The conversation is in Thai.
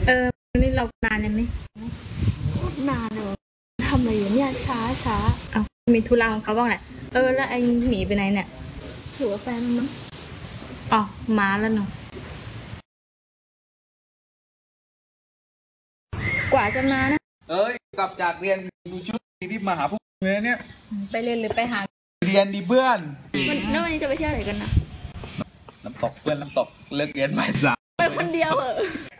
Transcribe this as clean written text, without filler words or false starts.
วันนี้เรานานยังนี่นานเลยทำอะไรอยู่เนี่ยช้าเอามีธุระของเขาบ้างแหละแล้วไอ้หมีไปไหนเนี่ยอยู่กับแฟนมั้งอ๋อมาแล้วเนาะกว่าจะมานะกลับจากเรียนดูชุดที่มาหาพวกเลยเนี่ยไปเรียนหรือไปหาเรียนดีเพื่อนแล้ววันนี้จะไปเที่ยวไหนกันนะน้ำตกเพื่อนน้ำตกเลิกเรียนบ่าย 3 ไปคนเดียวเหรอ